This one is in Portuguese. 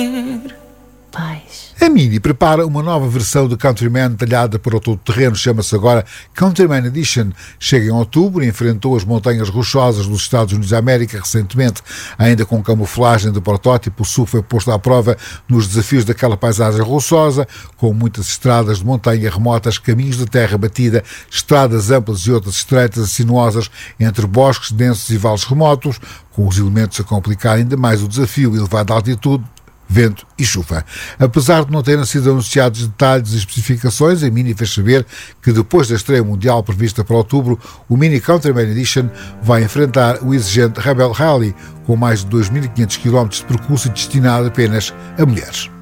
Paz. A Mini prepara uma nova versão do Countryman talhada para o todo-terreno, chama-se agora Countryman Edition. Chega em outubro e enfrentou as montanhas rochosas dos Estados Unidos da América recentemente. Ainda com camuflagem do protótipo, o SUV foi posto à prova nos desafios daquela paisagem rochosa, com muitas estradas de montanha remotas, caminhos de terra batida, estradas amplas e outras estreitas e sinuosas entre bosques densos e vales remotos, com os elementos a complicar ainda mais o desafio: elevada altitude, vento e chuva. Apesar de não terem sido anunciados detalhes e especificações, a Mini fez saber que depois da estreia mundial prevista para outubro, o Mini Countryman Edition vai enfrentar o exigente Rebel Rally, com mais de 2.500 km de percurso e destinado apenas a mulheres.